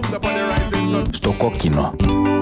Στο κόκκινο.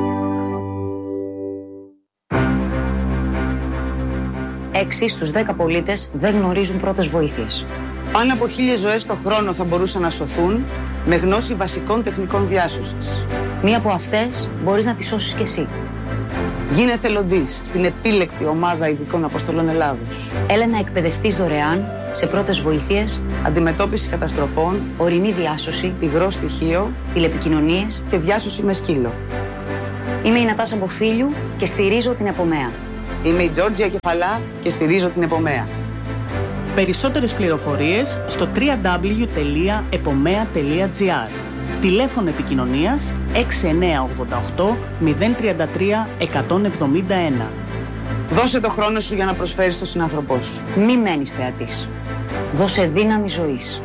Έξι στους 10 πολίτες δεν γνωρίζουν πρώτες βοήθειες. Πάνω από 1.000 ζωές το χρόνο θα μπορούσαν να σωθούν με γνώση βασικών τεχνικών διάσωσης. Μία από αυτές μπορείς να τη σώσεις κι εσύ. Γίνε εθελοντής στην επίλεκτη ομάδα ειδικών αποστολών Ελλάδος. Έλα να εκπαιδευτείς δωρεάν σε πρώτες βοήθειες, αντιμετώπιση καταστροφών, ορεινή διάσωση, υγρό στοιχείο, τηλεπικοινωνίες και διάσωση με σκύλο. Είμαι η Νατάσα Μποφίλιου και στηρίζω την Επομέα. Είμαι η Τζόρτζια Κεφαλά και στηρίζω την Επομέα. Περισσότερες πληροφορίες στο www.epomea.gr. Τηλέφωνο επικοινωνίας 6988 033 171. Δώσε το χρόνο σου για να προσφέρεις στον συνάνθρωπό σου. Μη μένεις θεατής. Δώσε δύναμη ζωής.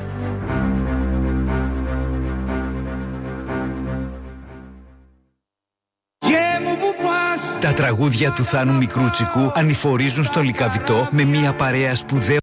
Τα τραγούδια του Θάνου Μικρούτσικου ανηφορίζουν στο Λυκαβητό με μια παρέα σπουδαίων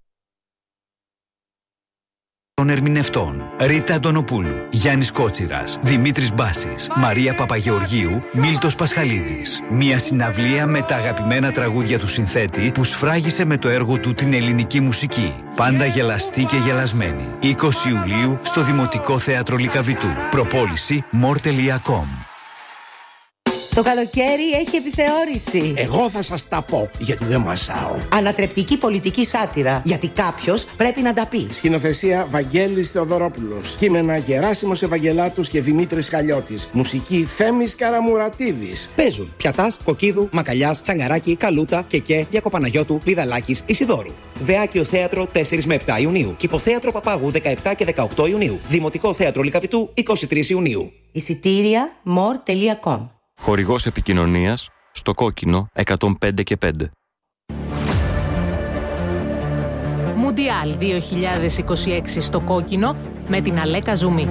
των ερμηνευτών. Ρίτα Αντωνοπούλου, Γιάννης Κότσιρας, Δημήτρης Μπάσης, Μαρία Παπαγεωργίου, Μίλτος Πασχαλίδης. Μια συναυλία με τα αγαπημένα τραγούδια του συνθέτη που σφράγισε με το έργο του την ελληνική μουσική. Πάντα γελαστή και γελασμένη. 20 Ιουλίου στο Δημοτικό Θέατρο Λυκαβητού. Προπόληση more.com. Το καλοκαίρι έχει επιθεώρηση. Εγώ θα σας τα πω, γιατί δεν μασάω. Ανατρεπτική πολιτική σάτυρα, γιατί κάποιος πρέπει να τα πει. Σκηνοθεσία Βαγγέλης Θεοδωρόπουλος. Κείμενα Γεράσιμος Ευαγγελάτους και Δημήτρης Χαλιώτης. Μουσική Θέμης Καραμουρατίδης. Παίζουν Πιατάς, Κοκκίδου, Μακαλιάς, Τσαγκαράκη, Καλούτα, Κεκέ, Διακοπαναγιώτου, Βιδαλάκης, Ισιδώρου. Βεάκιο Θέατρο 4 με 7 Ιουνίου. Κηποθέατρο Παπάγου 17 και 18 Ιουνίου. Δημοτικό Θέατρο Λυκαβητού 23 Ιουνίου. Εισιτήρια more.com. Χορηγός επικοινωνίας στο κόκκινο 105 και 5. Μουντιάλ 2026 στο κόκκινο με την Αλέκα Ζουμί.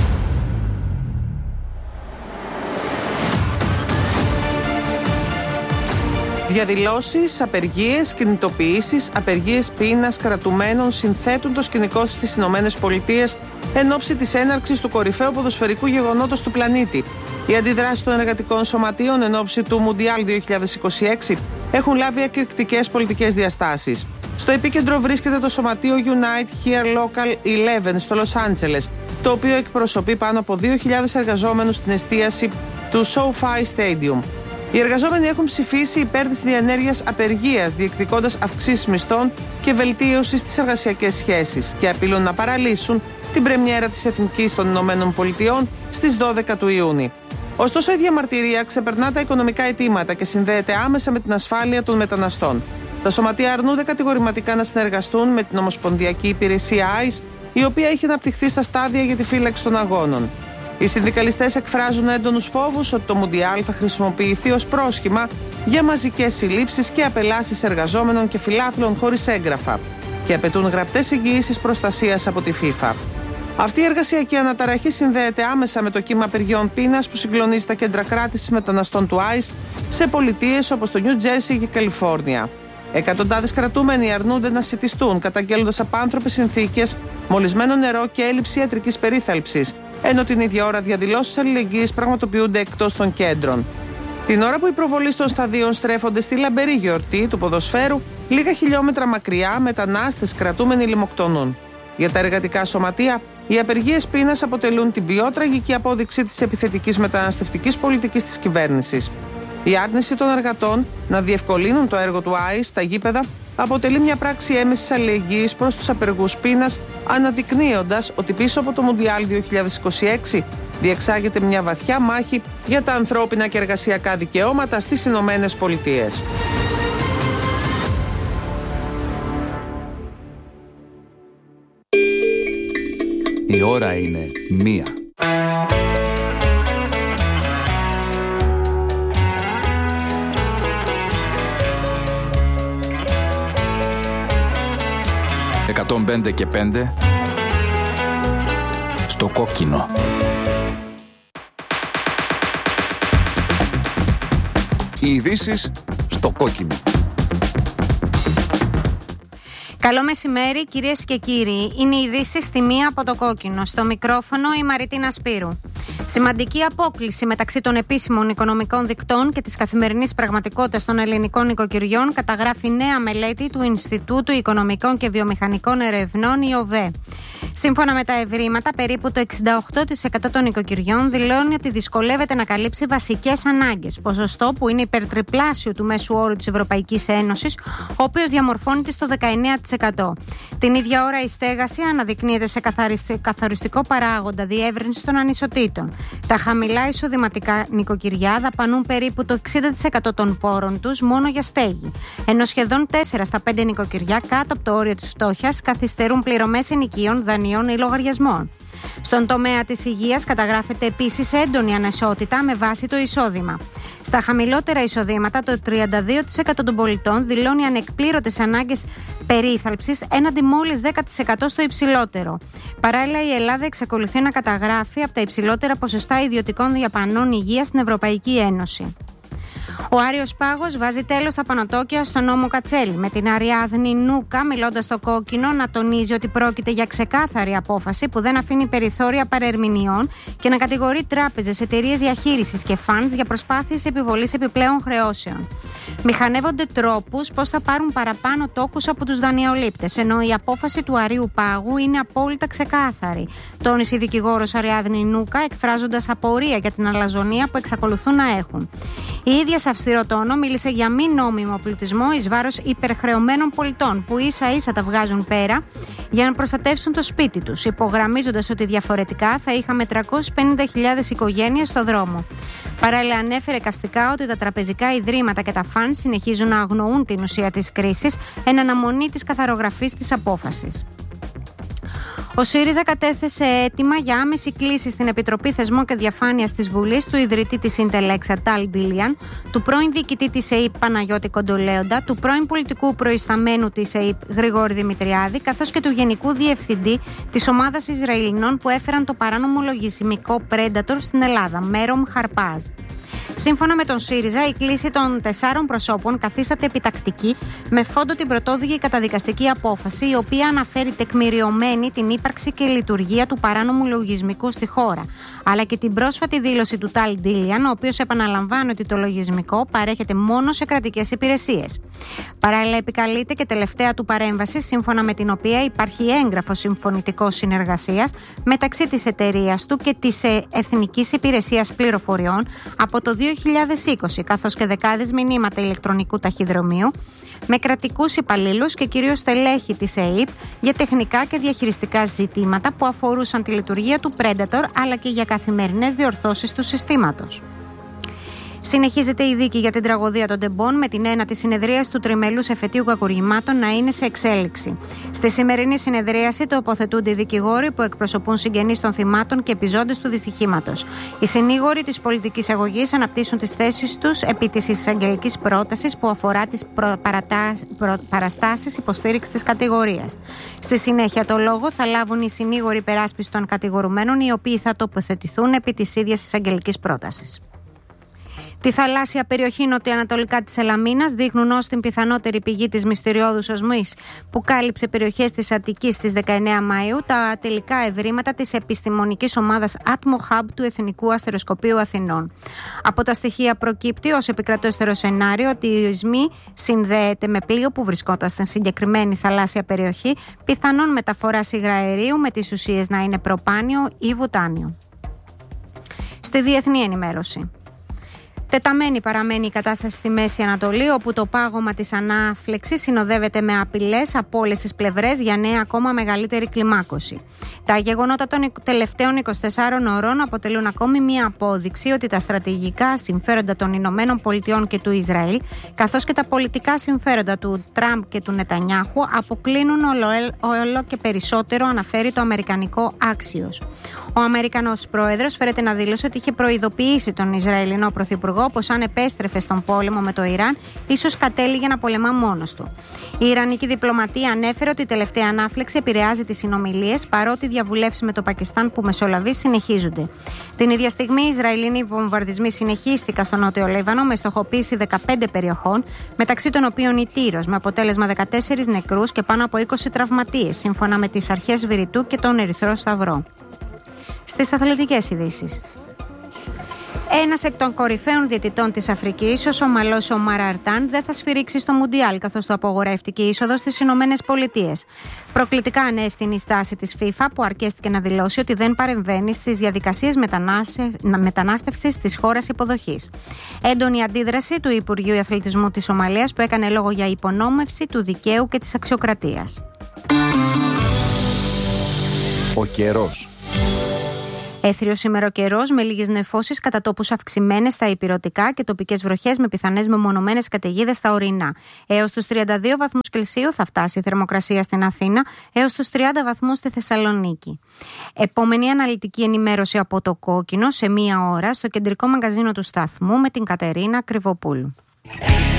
Διαδηλώσεις, απεργίες, κινητοποιήσεις, απεργίες πείνας κρατουμένων συνθέτουν το σκηνικό στις Ηνωμένες Πολιτείες εν ώψη της έναρξης του κορυφαίου ποδοσφαιρικού γεγονότος του πλανήτη. Οι αντιδράσεις των εργατικών σωματείων εν ώψη του Μουντιάλ 2026 έχουν λάβει εκρηκτικές πολιτικές διαστάσεις. Στο επίκεντρο βρίσκεται το σωματείο Unite Here Local 11 στο Λος Άντζελες, το οποίο εκπροσωπεί πάνω από 2.000 εργαζόμενους στην εστίαση του SoFi Stadium. Οι εργαζόμενοι έχουν ψηφίσει υπέρ της διενέργειας απεργίας, διεκδικώντας αυξήσεις μισθών και βελτίωση στις εργασιακές σχέσεις και απειλούν να παραλύσουν την πρεμιέρα της Εθνικής των Ηνωμένων Πολιτειών στις 12 του Ιούνιου. Ωστόσο, η διαμαρτυρία ξεπερνά τα οικονομικά αιτήματα και συνδέεται άμεσα με την ασφάλεια των μεταναστών. Τα σωματεία αρνούνται κατηγορηματικά να συνεργαστούν με την Ομοσπονδιακή Υπηρεσία ICE, η οποία έχει αναπτυχθεί στα στάδια για τη φύλαξη των αγώνων. Οι συνδικαλιστές εκφράζουν έντονους φόβους ότι το Μουντιάλ θα χρησιμοποιηθεί ως πρόσχημα για μαζικές συλλήψεις και απελάσεις εργαζόμενων και φιλάθλων χωρίς έγγραφα και απαιτούν γραπτές εγγυήσεις προστασίας από τη FIFA. Αυτή η εργασιακή αναταραχή συνδέεται άμεσα με το κύμα απεργιών πείνας που συγκλονίζει τα κέντρα κράτησης μεταναστών του ICE σε πολιτείες όπως το Νιου Τζέρσι και Καλιφόρνια. Εκατοντάδες κρατούμενοι αρνούνται να σιτιστούν, καταγγέλλοντας απάνθρωπες συνθήκες, μολυσμένο νερό και έλλειψη ιατρικής περίθαλψης, ενώ την ίδια ώρα διαδηλώσεις αλληλεγγύης πραγματοποιούνται εκτός των κέντρων. Την ώρα που οι προβολείς των σταδίων στρέφονται στη λαμπερή γιορτή του ποδοσφαίρου, λίγα χιλιόμετρα μακριά μετανάστες κρατούμενοι λιμοκτονούν. Για τα εργατικά σωματεία, οι απεργίες πείνας αποτελούν την πιο τραγική απόδειξη της επιθετικής μεταναστευτικής πολιτικής της κυβέρνησης. Η άρνηση των εργατών να διευκολύνουν το έργο του ICE στα γήπεδα αποτελεί μια πράξη έμεσης αλληλεγγύης προς τους απεργούς πείνας, αναδεικνύοντας ότι πίσω από το Μουντιάλ 2026 διεξάγεται μια βαθιά μάχη για τα ανθρώπινα και εργασιακά δικαιώματα στις Ηνωμένες Πολιτείες. Η ώρα είναι 1. «105 και 5» στο κόκκινο. Οι ειδήσεις στο κόκκινο. Καλό μεσημέρι κυρίες και κύριοι. Είναι οι ειδήσεις στη μία από το κόκκινο. Στο μικρόφωνο η Μαριτίνα Σπύρου. Σημαντική απόκλιση μεταξύ των επίσημων οικονομικών δικτών και της καθημερινής πραγματικότητας των ελληνικών νοικοκυριών καταγράφει νέα μελέτη του Ινστιτούτου Οικονομικών και Βιομηχανικών Ερευνών, η ΟΒΕ. Σύμφωνα με τα ευρήματα, περίπου το 68% των νοικοκυριών δηλώνει ότι δυσκολεύεται να καλύψει βασικές ανάγκες, ποσοστό που είναι υπερτριπλάσιο του μέσου όρου της Ευρωπαϊκής Ένωσης, ο οποίος διαμορφώνεται στο 19%. Την ίδια ώρα η στέγαση αναδεικνύεται σε καθοριστικό παράγοντα διεύρυνση των ανισοτήτων. Τα χαμηλά εισοδηματικά νοικοκυριά δαπανούν περίπου το 60% των πόρων τους μόνο για στέγη, ενώ σχεδόν 4 στα 5 νοικοκυριά κάτω από το όριο της φτώχειας καθυστερούν πληρωμές ενοικίων, δανείων ή λογαριασμών. Στον τομέα της υγείας καταγράφεται επίσης έντονη ανισότητα με βάση το εισόδημα. Στα χαμηλότερα εισοδήματα, το 32% των πολιτών δηλώνει ανεκπλήρωτες ανάγκες περίθαλψης, έναντι μόλις 10% στο υψηλότερο. Παράλληλα, η Ελλάδα εξακολουθεί να καταγράφει από τα υψηλότερα ποσοστά ιδιωτικών διαπανών υγείας στην Ευρωπαϊκή Ένωση. Ο Άριος Πάγος βάζει τέλος στα πανωτόκια στον νόμο Κατσέλη, με την Αριάδνη Νούκα, μιλώντας στο Κόκκινο, να τονίζει ότι πρόκειται για ξεκάθαρη απόφαση που δεν αφήνει περιθώρια παρερμηνιών και να κατηγορεί τράπεζες, εταιρείες διαχείρισης και funds για προσπάθειες επιβολής επιπλέον χρεώσεων. Μηχανεύονται τρόπους πώς θα πάρουν παραπάνω τόκους από τους δανειολήπτες, ενώ η απόφαση του Αρίου Πάγου είναι απόλυτα ξεκάθαρη, τόνισε η δικηγόρος Αριάδνη Νούκα, εκφράζοντας απορία για την αλαζονία που εξακολουθούν να έχουν. Η ίδια σε αυστηρό τόνο μίλησε για μη νόμιμο πλουτισμό εις βάρος υπερχρεωμένων πολιτών που ίσα-ίσα τα βγάζουν πέρα για να προστατεύσουν το σπίτι τους, υπογραμμίζοντας ότι διαφορετικά θα είχαμε 350.000 οικογένειες στο δρόμο. Παράλληλα, ανέφερε καυστικά ότι τα τραπεζικά ιδρύματα και τα φαντ συνεχίζουν να αγνοούν την ουσία της κρίσης εν αναμονή της καθαρογραφής της απόφασης. Ο ΣΥΡΙΖΑ κατέθεσε αίτημα για άμεση κλήση στην Επιτροπή Θεσμών και Διαφάνειας της Βουλής του ιδρυτή της Συντελέξα Τάλ Ντίλιαν, του πρώην διοικητή της ΕΥΠ Παναγιώτη Κοντολέοντα, του πρώην πολιτικού προϊσταμένου της ΕΥΠ Γρηγόρη Δημητριάδη, καθώς και του γενικού διευθυντή της ομάδας Ισραηλινών που έφεραν το παράνομο λογισμικό Predator στην Ελλάδα, Μέρομ Χαρπάζ. Σύμφωνα με τον ΣΥΡΙΖΑ, η κλήση των 4 προσώπων καθίσταται επιτακτική με φόντο την πρωτόδικη καταδικαστική απόφαση, η οποία αναφέρει τεκμηριωμένη την ύπαρξη και λειτουργία του παράνομου λογισμικού στη χώρα, αλλά και την πρόσφατη δήλωση του Τάλ Ντίλιαν, ο οποίος επαναλαμβάνει ότι το λογισμικό παρέχεται μόνο σε κρατικές υπηρεσίες. Παράλληλα, επικαλείται και τελευταία του παρέμβαση, σύμφωνα με την οποία υπάρχει έγγραφο συμφωνητικός συνεργασίας μεταξύ της εταιρείας του και της Εθνικής Υπηρεσίας Πληροφοριών από το 2020, καθώς και δεκάδες μηνύματα ηλεκτρονικού ταχυδρομείου με κρατικούς υπαλλήλους και κυρίως στελέχη της ΕΥΠ για τεχνικά και διαχειριστικά ζητήματα που αφορούσαν τη λειτουργία του Predator, αλλά και για καθημερινές διορθώσεις του συστήματος. Συνεχίζεται η δίκη για την τραγωδία των Τεμπών, με την ένατη συνεδρίαση του τριμελούς εφετείου κακουργημάτων να είναι σε εξέλιξη. Στη σημερινή συνεδρίαση τοποθετούνται οι δικηγόροι που εκπροσωπούν συγγενείς των θυμάτων και επιζώντες του δυστυχήματος. Οι συνήγοροι της πολιτικής αγωγής αναπτύσσουν τις θέσεις τους επί της εισαγγελικής πρότασης που αφορά τις παραστάσεις υποστήριξης της κατηγορίας. Στη συνέχεια, το λόγο θα λάβουν οι συνήγοροι υπεράσπισης των κατηγορουμένων, οι οποίοι θα τοποθετηθούν επί της ίδιας εισαγγελικής πρότασης. Τη θαλάσσια περιοχή νοτιοανατολικά της Ελαμίνας δείχνουν ως την πιθανότερη πηγή της μυστηριώδους οσμής που κάλυψε περιοχές της Αττικής στις 19 Μαΐου τα τελικά ευρήματα της επιστημονικής ομάδας Atmo Hub του Εθνικού Αστεροσκοπείου Αθηνών. Από τα στοιχεία προκύπτει ως επικρατέστερο σενάριο ότι η οσμή συνδέεται με πλοίο που βρισκόταν στην συγκεκριμένη θαλάσσια περιοχή, πιθανόν μεταφοράς υγραερίου με τις ουσίες να είναι προπάνιο ή βουτάνιο. Στη διεθνή ενημέρωση. Τεταμένη παραμένει η κατάσταση στη Μέση Ανατολή, όπου το πάγωμα της ανάφλεξης συνοδεύεται με απειλές από όλες τις πλευρές για νέα ακόμα μεγαλύτερη κλιμάκωση. Τα γεγονότα των τελευταίων 24 ώρων αποτελούν ακόμη μία απόδειξη ότι τα στρατηγικά συμφέροντα των Ηνωμένων Πολιτειών και του Ισραήλ, καθώς και τα πολιτικά συμφέροντα του Τραμπ και του Νετανιάχου, αποκλίνουν όλο και περισσότερο, αναφέρει το αμερικανικό Axios. Ο Αμερικανός πρόεδρος φέρεται να δήλωσε ότι είχε προειδοποιήσει τον Ισραηλινό πρωθυπουργό πως αν επέστρεφε στον πόλεμο με το Ιράν, ίσως κατέληγε να πολεμά μόνος του. Η Ιρανική διπλωματία ανέφερε ότι η τελευταία ανάφλεξη επηρεάζει τις συνομιλίες, παρότι οι διαβουλεύσεις με το Πακιστάν που μεσολαβεί συνεχίζονται. Την ίδια στιγμή, οι Ισραηλινοί βομβαρδισμοί συνεχίστηκαν στο Νότιο Λίβανο με στοχοποίηση 15 περιοχών, μεταξύ των οποίων η Τύρος, με αποτέλεσμα 14 νεκρούς και πάνω από 20 τραυματίες, σύμφωνα με τις αρχές Βηρητού και τον Ερυθρό Σταυρό. Στις αθλητικές ειδήσεις. Ένας εκ των κορυφαίων διαιτητών της Αφρικής, ο Σομαλός Ομάρ Αρτάν, δεν θα σφυρίξει στο Μουντιάλ, καθώς το απογορεύτηκε η είσοδος στις Ηνωμένες Πολιτείες. Προκλητικά ανεύθυνη η στάση της FIFA, που αρκέστηκε να δηλώσει ότι δεν παρεμβαίνει στις διαδικασίες μετανάστευσης της χώρας υποδοχής. Έντονη αντίδραση του Υπουργείου Αθλητισμού της Σομαλίας, που έκανε λόγο για υπονόμευση του δικαίου και της αξιοκρατίας. Ο καιρός. Έθριος ημεροκαιρός με λίγες νεφώσεις, κατά τόπους αυξημένες στα ηπειρωτικά και τοπικές βροχές με πιθανές μεμονωμένες καταιγίδες στα ορεινά. Έως τους 32 βαθμούς Κελσίου θα φτάσει η θερμοκρασία στην Αθήνα, έως τους 30 βαθμούς στη Θεσσαλονίκη. Επόμενη αναλυτική ενημέρωση από το Κόκκινο σε 1 ώρα στο κεντρικό μαγκαζίνο του σταθμού με την Κατερίνα Κρυβοπούλου.